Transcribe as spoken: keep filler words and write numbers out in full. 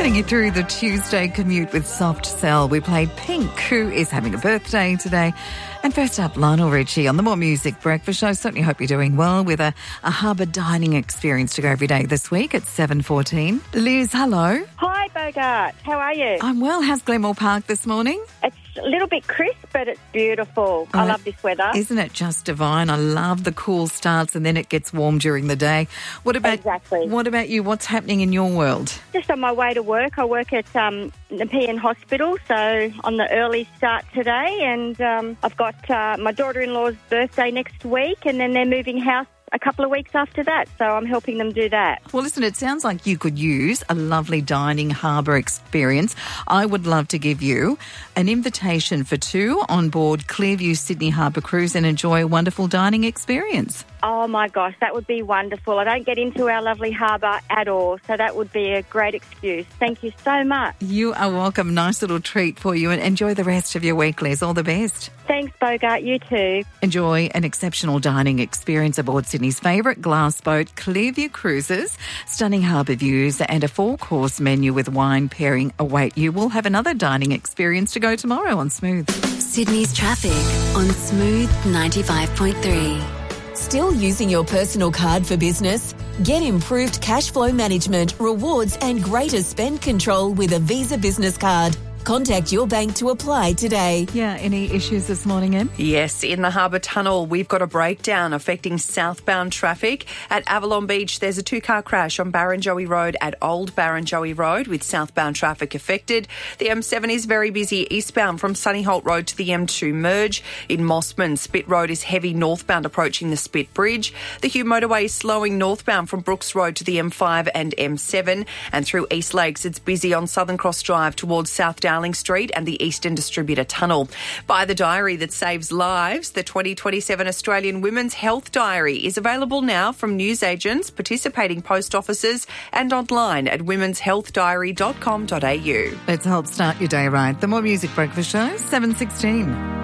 Getting you through the Tuesday commute with Soft Cell. We played Pink, who is having a birthday today. And first up, Lionel Richie on the More Music Breakfast Show. Certainly hope you're doing well with a, a harbour dining experience to go every day this week at seven fourteen. Liz, hello. Hi, Bogart. How are you? I'm well. How's Glenmore Park this morning? It's a little bit crisp, but it's beautiful. Oh, I love this weather. Isn't it just divine? I love the cool starts and then it gets warm during the day. What about Exactly. What about you? What's happening in your world? Just on my way to work. I work at um, Nepean Hospital, so on the early start today, and um, I've got uh, my daughter-in-law's birthday next week, and then they're moving house a couple of weeks after that, so I'm helping them do that. Well, listen, it sounds like you could use a lovely dining harbour experience. I would love to give you an invitation for two on board Clearview Sydney Harbour Cruise and enjoy a wonderful dining experience. Oh, my gosh, that would be wonderful. I don't get into our lovely harbour at all, so that would be a great excuse. Thank you so much. You are welcome. Nice little treat for you, and enjoy the rest of your week, Liz. All the best. Thanks, Bogart. You too. Enjoy an exceptional dining experience aboard Sydney's favourite glass boat, Clearview Cruises. Stunning harbour views and a four-course menu with wine pairing await you. We'll have another dining experience to go tomorrow on Smooth. Sydney's traffic on Smooth ninety-five point three. Still using your personal card for business? Get improved cash flow management, rewards and greater spend control with a Visa Business Card. Contact your bank to apply today. Yeah, any issues this morning, Em? Yes, in the Harbour Tunnel, we've got a breakdown affecting southbound traffic. At Avalon Beach, there's a two-car crash on Barrenjoey Road at Old Barrenjoey Road with southbound traffic affected. The M seven is very busy eastbound from Sunnyholt Road to the M two merge. In Mossman, Spit Road is heavy northbound approaching the Spit Bridge. The Hugh Motorway is slowing northbound from Brooks Road to the M five and M seven. And through East Lakes, it's busy on Southern Cross Drive towards South Darling Street and the Eastern Distributor Tunnel. Buy the diary that saves lives. The twenty twenty-seven Australian Women's Health Diary is available now from newsagents, participating post offices and online at womens health diary dot com dot a u. Let's help start your day right. The More Music Breakfast Show, seven sixteen.